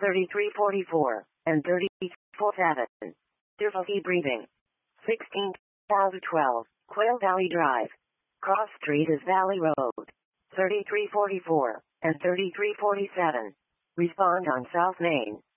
3344, and 347. Difficulty breathing. 16 to 12, Quail Valley Drive. Cross Street is Valley Road. 3344, and 3347. Respond on South Main.